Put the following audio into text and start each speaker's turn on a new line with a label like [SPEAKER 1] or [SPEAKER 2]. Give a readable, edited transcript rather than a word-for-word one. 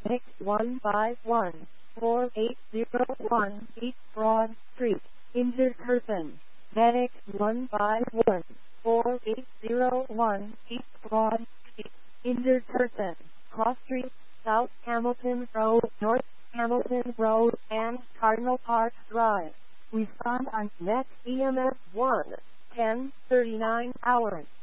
[SPEAKER 1] 151-4801 East Broad Street. Injured person. Medic 151-4801 East Broad Street. Injured person. Cross Street, South Hamilton Road, North Hamilton Road, and Cardinal Park Drive. Respond on next EMS 1, 10:39 hours.